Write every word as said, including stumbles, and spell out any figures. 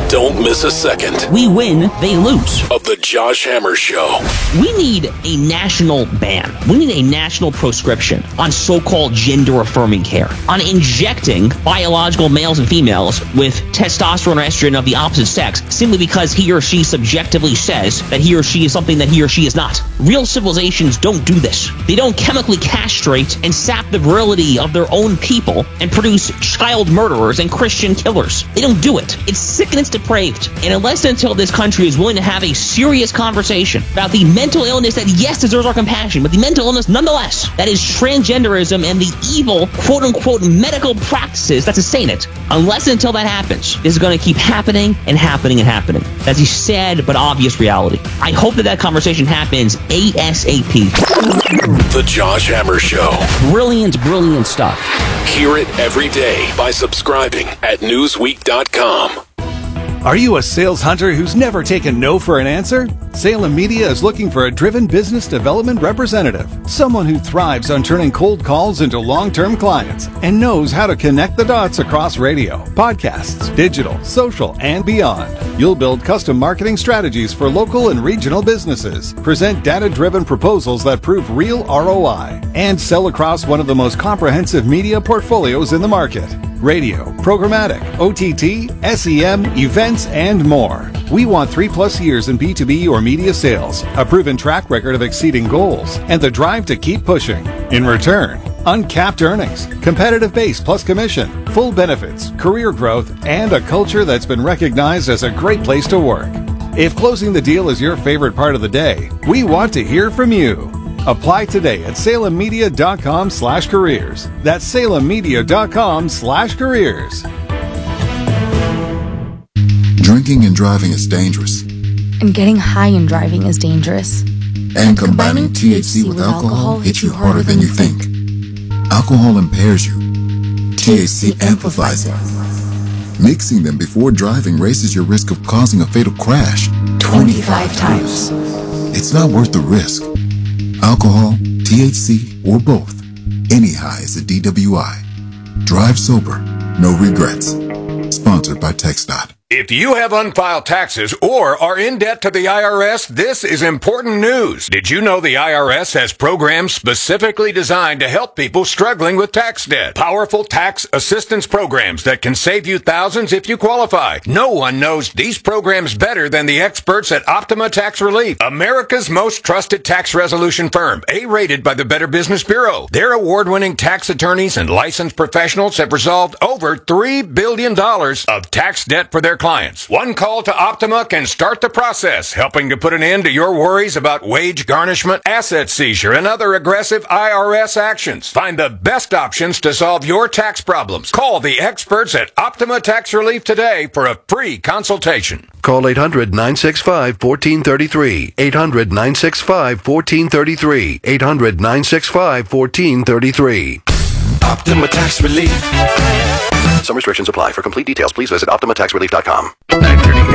Don't miss a second. We win, they lose. Of the Josh Hammer Show. We need a national ban. We need a national proscription on so-called gender-affirming care, on injecting biological males and females with testosterone or estrogen of the opposite sex simply because he or she subjectively says that he or she is something that he or she is not. Real civilizations don't do this. They don't chemically castrate and sap the virility of their own people and produce child murderers and Christian killers. They don't do it. It's sick and it's depraved. And unless and until this country is willing to have a serious conversation about the mental illness that, yes, deserves our compassion, but the mental illness nonetheless, that is transgenderism and the evil, quote-unquote, medical practices that's saying it, unless and until that happens, this is going to keep happening and happening and happening. That's a sad but obvious reality. I hope that that conversation happens ASAP. The Josh Hammer Show. Brilliant, brilliant stuff. Hear it every day by subscribing at newsweek dot com. Are you a sales hunter who's never taken no for an answer? Salem Media is looking for a driven business development representative, someone who thrives on turning cold calls into long-term clients and knows how to connect the dots across radio, podcasts, digital, social, and beyond. You'll build custom marketing strategies for local and regional businesses, present data-driven proposals that prove real R O I, and sell across one of the most comprehensive media portfolios in the market. Radio, programmatic, O T T, S E M, events, and more. We want three plus years in B two B or media sales, a proven track record of exceeding goals, and the drive to keep pushing. In return, uncapped earnings, competitive base plus commission, full benefits, career growth, and a culture that's been recognized as a great place to work. If closing the deal is your favorite part of the day, we want to hear from you. Apply today at salem media dot com slash careers. That's salem media dot com slash careers. Drinking and driving is dangerous. And getting high and driving is dangerous. And combining T H C with alcohol hits you harder than you think. Alcohol impairs you. T H C amplifies it. Mixing them before driving raises your risk of causing a fatal crash twenty-five times. It's not worth the risk. Alcohol, T H C, or both. Any high is a D W I. Drive sober. No regrets. Sponsored by TxDOT. If you have unfiled taxes or are in debt to the I R S, this is important news. Did you know the I R S has programs specifically designed to help people struggling with tax debt? Powerful tax assistance programs that can save you thousands if you qualify. No one knows these programs better than the experts at Optima Tax Relief, America's most trusted tax resolution firm, A-rated by the Better Business Bureau. Their award-winning tax attorneys and licensed professionals have resolved over three billion dollars of tax debt for their clients. One call to Optima can start the process, helping to put an end to your worries about wage garnishment, asset seizure, and other aggressive I R S actions. Find the best options to solve your tax problems. Call the experts at Optima Tax Relief today for a free consultation. Call eight hundred, nine six five, one four three three. eight hundred, nine six five, one four three three. eight hundred, nine six five, one four three three. Optima Tax Relief. Some restrictions apply. For complete details, please visit optima tax relief dot com. nine thirty